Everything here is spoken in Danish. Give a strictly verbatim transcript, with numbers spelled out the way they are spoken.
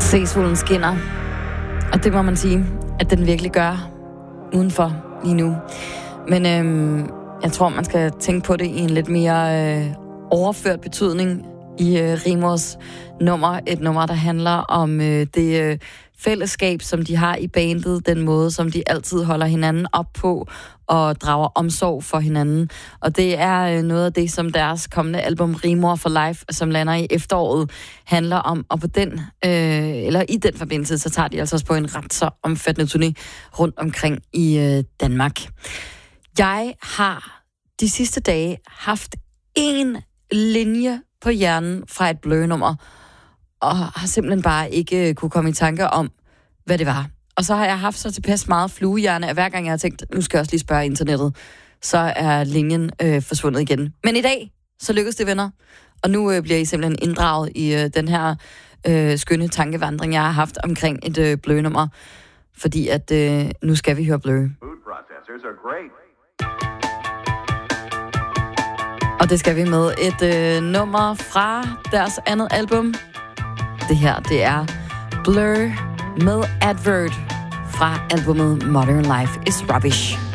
Se, solen skinner. Og det må man sige, at den virkelig gør udenfor lige nu. Men øhm, jeg tror, man skal tænke på det i en lidt mere øh, overført betydning i øh, Rimos nummer. Et nummer, der handler om øh, det øh, fællesskab, som de har i bandet. Den måde, som de altid holder hinanden op på og drager omsorg for hinanden. Og det er øh, noget af det, som deres kommende album Rimor for Life, som lander i efteråret, handler om. Og på den, øh, eller i den forbindelse, så tager de altså også på en ret så omfattende turné rundt omkring i øh, Danmark. Jeg har de sidste dage haft en linje på hjernen fra et Blur-nummer, og har simpelthen bare ikke kunne komme i tanke om, hvad det var. Og så har jeg haft så tilpas meget fluehjerne, at hver gang jeg har tænkt, nu skal jeg også lige spørge internettet, så er linjen øh, forsvundet igen. Men i dag, så lykkedes det, venner. Og nu øh, bliver I simpelthen inddraget i øh, den her øh, skønne tankevandring, jeg har haft omkring et øh, Blur-nummer. Fordi at øh, nu skal vi høre Blur. Og det skal vi med et øh, nummer fra deres andet album. Det her, det er Blur med Advert fra albumet Modern Life is Rubbish.